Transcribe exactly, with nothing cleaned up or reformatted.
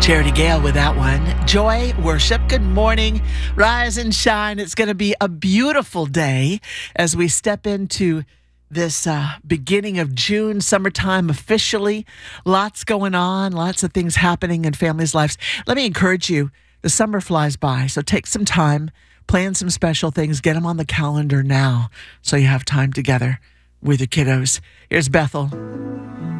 Charity Gale with that one. Joy, worship, good morning. Rise and shine. It's going to be a beautiful day as we step into this uh, beginning of June, summertime officially. Lots going on, lots of things happening in families' lives. Let me encourage you, the summer flies by, so take some time, plan some special things, get them on the calendar now so you have time together with the kiddos. Here's Bethel.